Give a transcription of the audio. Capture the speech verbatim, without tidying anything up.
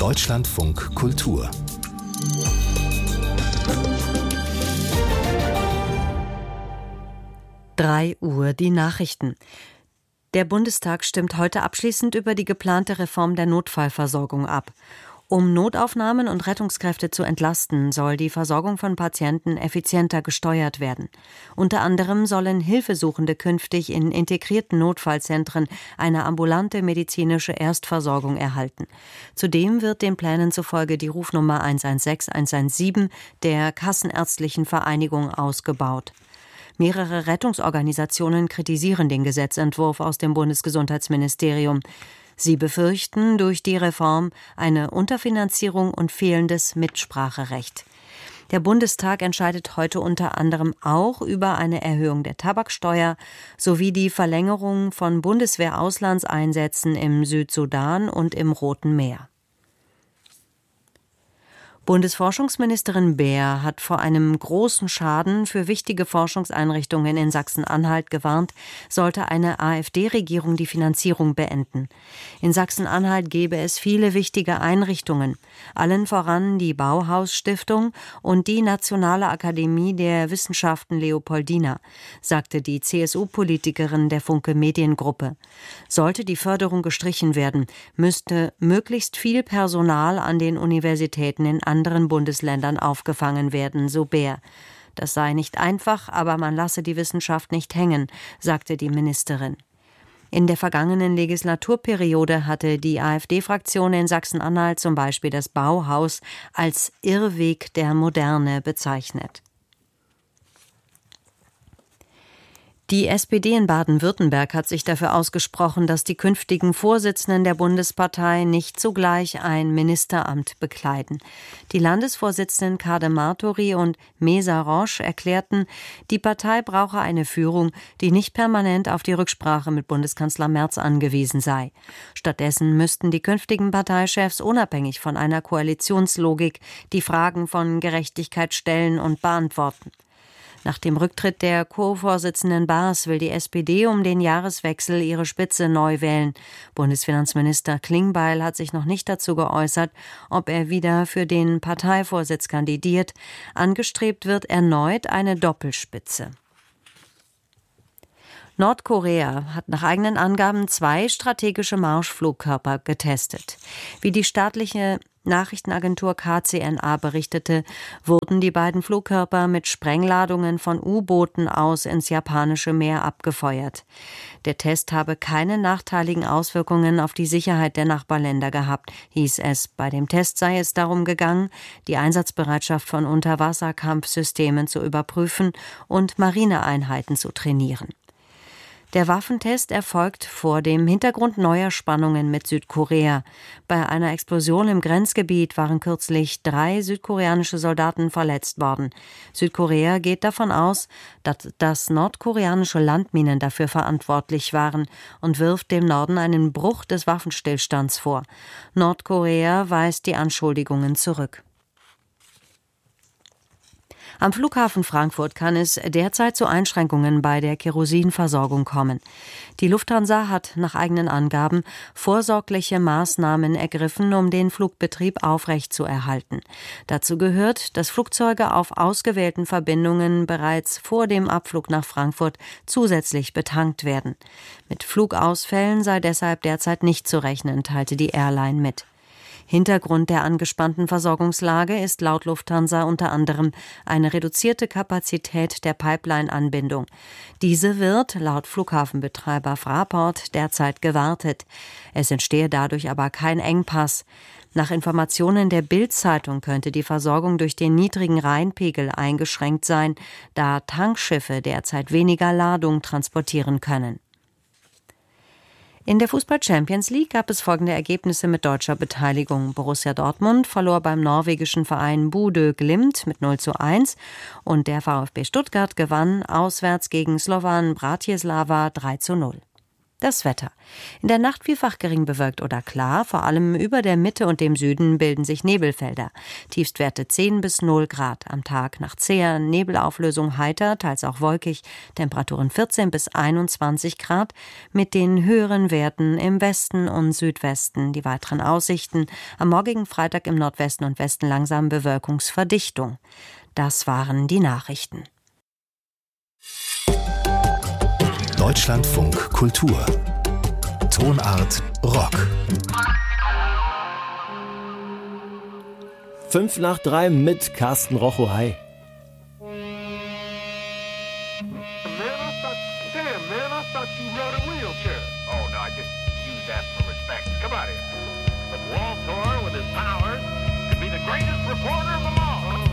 Deutschlandfunk Kultur. drei Uhr die Nachrichten. Der Bundestag stimmt heute abschließend über die geplante Reform der Notfallversorgung ab. Um Notaufnahmen und Rettungskräfte zu entlasten, soll die Versorgung von Patienten effizienter gesteuert werden. Unter anderem sollen Hilfesuchende künftig in integrierten Notfallzentren eine ambulante medizinische Erstversorgung erhalten. Zudem wird den Plänen zufolge die Rufnummer eins eins sechs eins eins sieben der Kassenärztlichen Vereinigung ausgebaut. Mehrere Rettungsorganisationen kritisieren den Gesetzentwurf aus dem Bundesgesundheitsministerium. Sie befürchten durch die Reform eine Unterfinanzierung und fehlendes Mitspracherecht. Der Bundestag entscheidet heute unter anderem auch über eine Erhöhung der Tabaksteuer sowie die Verlängerung von Bundeswehr-Auslandseinsätzen im Südsudan und im Roten Meer. Bundesforschungsministerin Baer hat vor einem großen Schaden für wichtige Forschungseinrichtungen in Sachsen-Anhalt gewarnt, sollte eine AfD-Regierung die Finanzierung beenden. In Sachsen-Anhalt gäbe es viele wichtige Einrichtungen, allen voran die Bauhaus-Stiftung und die Nationale Akademie der Wissenschaften Leopoldina, sagte die C S U-Politikerin der Funke Mediengruppe. Sollte die Förderung gestrichen werden, müsste möglichst viel Personal an den Universitäten in anderen Bundesländern aufgefangen werden, so Baer. Das sei nicht einfach, aber man lasse die Wissenschaft nicht hängen, sagte die Ministerin. In der vergangenen Legislaturperiode hatte die AfD-Fraktion in Sachsen-Anhalt zum Beispiel das Bauhaus als Irrweg der Moderne bezeichnet. Die S P D in Baden-Württemberg hat sich dafür ausgesprochen, dass die künftigen Vorsitzenden der Bundespartei nicht zugleich ein Ministeramt bekleiden. Die Landesvorsitzenden Kade Martori und Mesa Roche erklärten, die Partei brauche eine Führung, die nicht permanent auf die Rücksprache mit Bundeskanzler Merz angewiesen sei. Stattdessen müssten die künftigen Parteichefs unabhängig von einer Koalitionslogik die Fragen von Gerechtigkeit stellen und beantworten. Nach dem Rücktritt der Co-Vorsitzenden Baas will die S P D um den Jahreswechsel ihre Spitze neu wählen. Bundesfinanzminister Klingbeil hat sich noch nicht dazu geäußert, ob er wieder für den Parteivorsitz kandidiert. Angestrebt wird erneut eine Doppelspitze. Nordkorea hat nach eigenen Angaben zwei strategische Marschflugkörper getestet. Wie die staatliche Nachrichtenagentur K C N A berichtete, wurden die beiden Flugkörper mit Sprengladungen von U-Booten aus ins japanische Meer abgefeuert. Der Test habe keine nachteiligen Auswirkungen auf die Sicherheit der Nachbarländer gehabt, hieß es. Bei dem Test sei es darum gegangen, die Einsatzbereitschaft von Unterwasserkampfsystemen zu überprüfen und Marineeinheiten zu trainieren. Der Waffentest erfolgt vor dem Hintergrund neuer Spannungen mit Südkorea. Bei einer Explosion im Grenzgebiet waren kürzlich drei südkoreanische Soldaten verletzt worden. Südkorea geht davon aus, dass, dass nordkoreanische Landminen dafür verantwortlich waren und wirft dem Norden einen Bruch des Waffenstillstands vor. Nordkorea weist die Anschuldigungen zurück. Am Flughafen Frankfurt kann es derzeit zu Einschränkungen bei der Kerosinversorgung kommen. Die Lufthansa hat nach eigenen Angaben vorsorgliche Maßnahmen ergriffen, um den Flugbetrieb aufrechtzuerhalten. Dazu gehört, dass Flugzeuge auf ausgewählten Verbindungen bereits vor dem Abflug nach Frankfurt zusätzlich betankt werden. Mit Flugausfällen sei deshalb derzeit nicht zu rechnen, teilte die Airline mit. Hintergrund der angespannten Versorgungslage ist laut Lufthansa unter anderem eine reduzierte Kapazität der Pipeline-Anbindung. Diese wird laut Flughafenbetreiber Fraport derzeit gewartet. Es entstehe dadurch aber kein Engpass. Nach Informationen der Bild-Zeitung könnte die Versorgung durch den niedrigen Rheinpegel eingeschränkt sein, da Tankschiffe derzeit weniger Ladung transportieren können. In der Fußball-Champions League gab es folgende Ergebnisse mit deutscher Beteiligung. Borussia Dortmund verlor beim norwegischen Verein Bodø Glimt mit null zu eins und der VfB Stuttgart gewann auswärts gegen Slovan Bratislava drei zu null. Das Wetter. In der Nacht vielfach gering bewölkt oder klar, vor allem über der Mitte und dem Süden bilden sich Nebelfelder. Tiefstwerte zehn bis null Grad. Am Tag nach zäher Nebelauflösung heiter, teils auch wolkig, Temperaturen vierzehn bis einundzwanzig Grad, mit den höheren Werten im Westen und Südwesten. Die weiteren Aussichten: am morgigen Freitag im Nordwesten und Westen langsam Bewölkungsverdichtung. Das waren die Nachrichten. Deutschlandfunk Kultur. Tonart Rock. Fünf nach drei mit Carsten Rochow. Hi. Man, I thought, damn, man, I thought you rode a wheelchair. Oh, no, I just use that for respect. Come out here. But Walter, with his powers, could be the greatest reporter of them all.